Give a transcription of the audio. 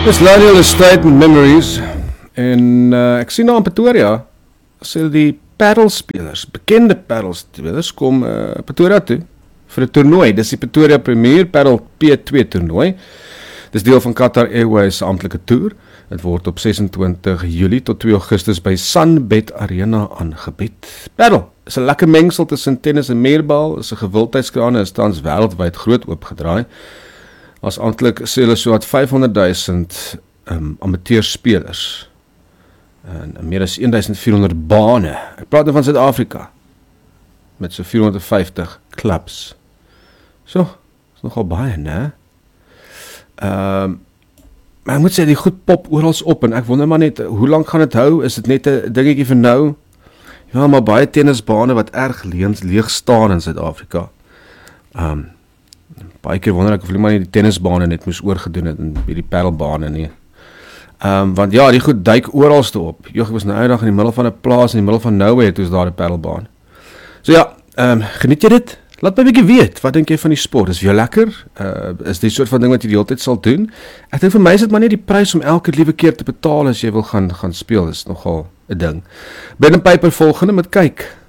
Dis Lionel Estate met Memories en ek sien nou in Pretoria sê die paddelspelers, bekende paddelspelers kom Pretoria toe vir 'n toernooi. Dis die Pretoria Premier Paddle P2 toernooi. Dis deel van Qatar Airways amptelike toer. Dit word op 26 Julie tot 2 Augustus by Sunbet Arena aangebied. Paddle is 'n lekker mengsel tussen tennis en muurbal, is 'n gewildheidskraan en is tans wêreldwyd groot oopgedraai. As amptelik sê hulle so wat 500,000 amateurspelers en meer as 1400 bane. Ek praat nou van Suid-Afrika met so 450 clubs. So, is nogal baie, né? Maar ek moet sê, die goed pop orals op en ek wonder maar net, hoe lang gaan dit hou? Is dit net 'n dingetjie vir nou? Ja, maar baie tennisbane wat erg leeg staan in Suid-Afrika. Baie keer wonder ek of hulle maar nie die tennisbane net moes oorgedoen het en die paddlebane nie. Want ja, die goed duik oralste op. Ek was nou eendag in die middel van 'n plaas in die middel van nowhere toe is daar 'n paddlebaan. So ja, geniet jy dit? Laat my 'n bietjie weet, wat dink jy van die sport? Is vir jou lekker? Is dit soort van ding wat jy die hele tyd sal doen? Ek dink vir my is dit maar net die prys om elke liewe keer te betaal as jy wil gaan speel, is nogal 'n ding. Ben & Piper volgende met kyk.